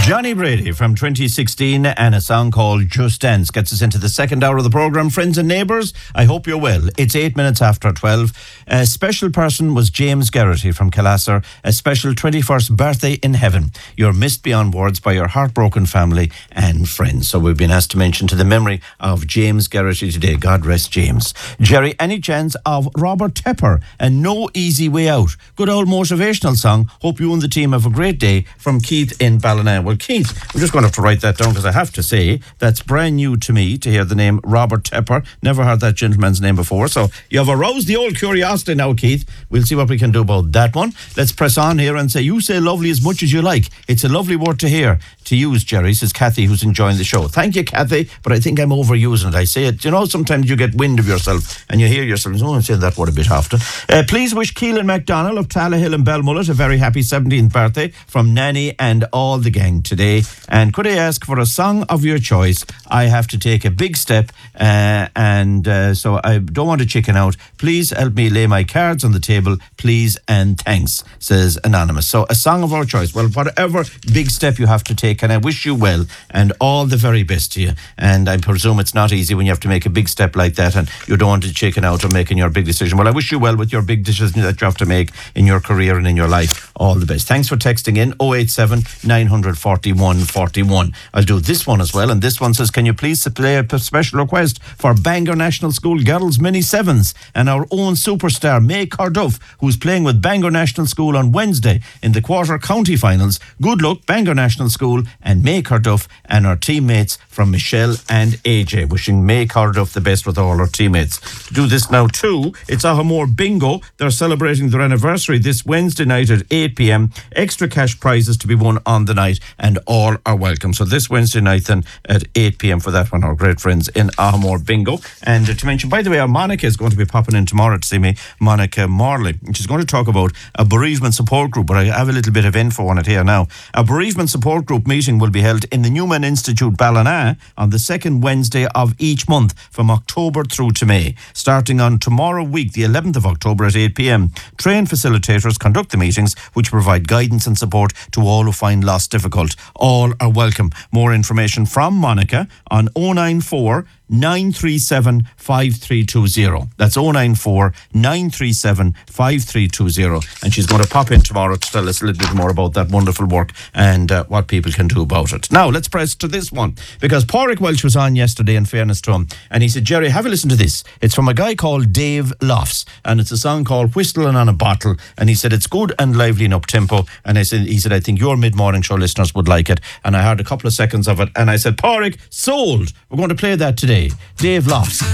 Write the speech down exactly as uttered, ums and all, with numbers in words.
Johnny Brady from twenty sixteen and a song called Just Dance gets us into the second hour of the programme. Friends and neighbours, I hope you're well. It's eight minutes after twelve. A special person was James Garrity from Killasser. A special twenty-first birthday in heaven. You're missed beyond words by your heartbroken family and friends. So we've been asked to mention to the memory of James Garrity today. God rest James. Jerry, any chance of Robert Tepper and No Easy Way Out? Good old motivational song. Hope you and the team have a great day. From Keith in Ballina. Well, Keith, I'm just going to have to write that down because I have to say that's brand new to me to hear the name Robert Tepper. Never heard that gentleman's name before. So you have aroused the old curiosity now, Keith. We'll see what we can do about that one. Let's press on here and say, you say lovely as much as you like. It's a lovely word to hear, to use, Jerry, says Kathy, who's enjoying the show. Thank you, Kathy, but I think I'm overusing it. I say it, you know, sometimes you get wind of yourself and you hear yourself, oh, I'm saying that word a bit often. Uh, please wish Keelan MacDonald of Tallahill and Belmullet a very happy seventeenth birthday from Nanny and all the gang today. And could I ask for a song of your choice? I have to take a big step uh, and uh, so I don't want to chicken out. Please help me lay my cards on the table, please and thanks, says Anonymous. So a song of our choice. Well, whatever big step you have to take, and I wish you well and all the very best to you. And I presume it's not easy when you have to make a big step like that and you don't want to chicken out on making your big decision. Well, I wish you well with your big decision that you have to make in your career and in your life. All the best. Thanks for texting in oh eight seven, nine four one, four one. I'll do this one as well. And this one says, can you please play a special request for Bangor National School Girls Mini Sevens and our own superstar May Carduff, who's playing with Bangor National School on Wednesday in the quarter county finals. Good luck, Bangor National School and May Carduff and our teammates from Michelle and A J. Wishing May Carduff the best with all our teammates. To do this now too, it's Ahamore Bingo. They're celebrating their anniversary this Wednesday night at eight p.m. Extra cash prizes to be won on the night and all are welcome. So this Wednesday night then at eight p.m. for that one, our great friends in Ahamore Bingo. And uh, to mention, by the way, our Monica is going to be popping in tomorrow to see me, Monica Morley. And she's going to talk about a bereavement support group, but I have a little bit of info on it here now. A bereavement support group meeting will be held in the Newman Institute Ballina on the second Wednesday of each month from October through to May. Starting on tomorrow week, the eleventh of October at eight p.m. Trained facilitators conduct the meetings which provide guidance and support to all who find loss difficult. All are welcome. More information from Monica on oh nine four, nine three seven, five three two zero. That's oh nine four, nine three seven, five three two zero. And she's going to pop in tomorrow to tell us a little bit more about that wonderful work and uh, what people can do about it. Now, let's press to this one, because Pádraig Welch was on yesterday, in fairness to him, and he said, Jerry, have a listen to this. It's from a guy called Dave Lofts, and it's a song called Whistling on a Bottle, and he said it's good and lively and up-tempo, and I said, he said, I think your mid-morning show listeners would like it, and I heard a couple of seconds of it, and I said, Pádraig, sold! We're going to play that today. Dave Lofts.